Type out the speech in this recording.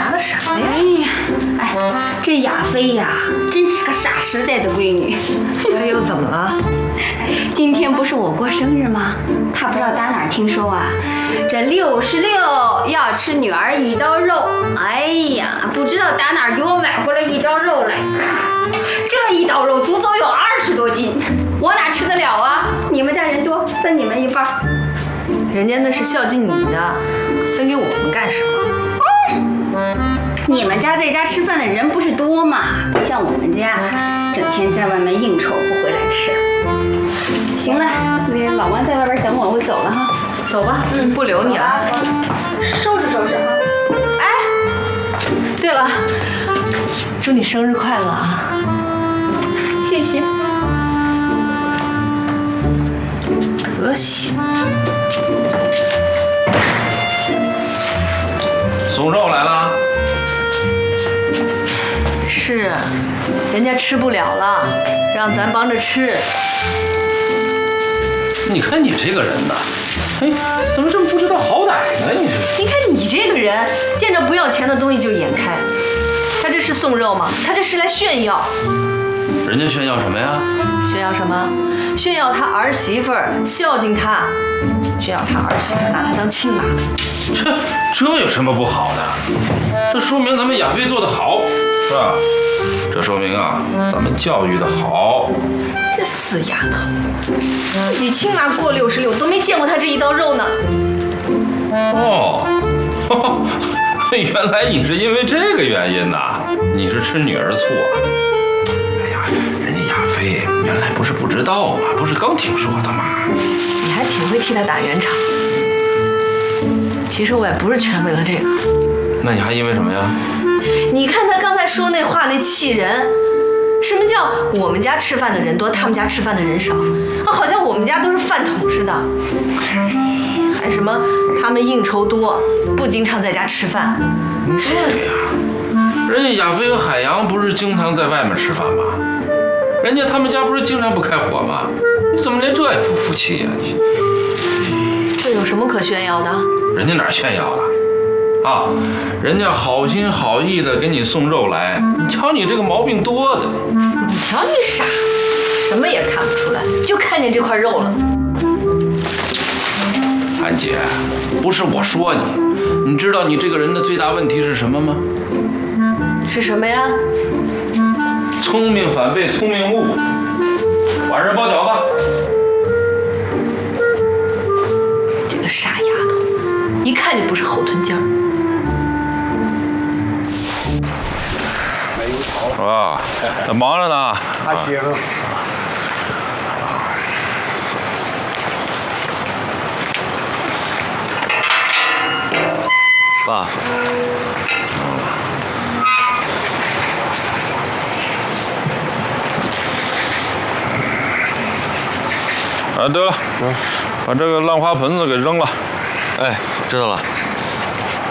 拿的什么呀？ 哎呀，这亚飞呀，真是个傻实在的闺女。 哎呦，怎么了？ 今天不是我过生日吗？她不知道打哪儿听说啊，这66要吃女儿一刀肉。哎呀，不知道打哪儿给我买回来一刀肉来。这一刀肉足足有20多斤，我哪吃得了啊？你们家人多，分你们一半。 人家那是孝敬你的，分给我们干什么？ 你们家在家吃饭的人不是多吗？不像我们家，整天在外面应酬不回来吃。行了，那老王在外边等我，我走了哈。 走吧，不留你了。 收拾收拾哈。 哎，对了，祝你生日快乐啊！ 谢谢。 可喜。 送肉来了。 是，人家吃不了了，让咱帮着吃。 你看你这个人呐，哎，怎么这么不知道好歹呢？你这…… 你看你这个人，见着不要钱的东西就眼开。他这是送肉吗？他这是来炫耀。 人家炫耀什么呀？ 炫耀什么？炫耀他儿媳妇儿孝敬他，炫耀他儿媳妇儿拿他当亲妈。 这有什么不好的？这说明咱们亚飞做得好，是吧？这说明啊，咱们教育得好。 这死丫头，自己亲妈过66都没见过他这一刀肉呢。 哦，原来你是因为这个原因呐？你是吃女儿醋啊？哎呀，人家亚飞原来不是不知道嘛，不是刚听说的嘛。 你还挺会替他打圆场。其实我也不是全为了这个。 那你还因为什么呀？ 你看他刚才说那话，那气人。什么叫我们家吃饭的人多，他们家吃饭的人少？啊，好像我们家都是饭桶似的。还什么他们应酬多，不经常在家吃饭。 对呀，人家亚飞和海洋不是经常在外面吃饭吗？人家他们家不是经常不开火吗？你怎么连这也不服气呀？你这有什么可炫耀的？ 人家哪儿炫耀了？啊，人家好心好意的给你送肉来，你瞧你这个毛病多的。 你瞧你傻，什么也看不出来，就看见这块肉了。 安姐，不是我说你，你知道你这个人的最大问题是什么吗？ 是什么呀？ 聪明反被聪明误。晚上包饺子。 这个傻丫头，一看就不是后臀尖儿。 啊，忙着呢。 他歇着。 爸， 对了，把这个烂花盆子给扔了。 哎，知道了。